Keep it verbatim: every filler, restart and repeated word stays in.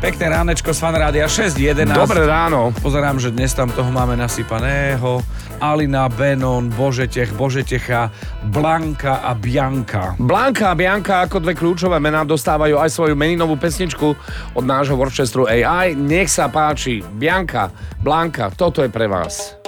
Pekné ránečko z Fan Rádia šesť jedenásť. Dobré ráno. Pozerám, že dnes tam toho máme nasypaného. Alina, Benon, Božetech, Božetecha, Blanka a Bianka. Blanka a Bianka ako dve kľúčové mená dostávajú aj svoju meninovú pesničku od nášho workestru á í. Nech sa páči. Bianka, Blanka, toto je pre vás.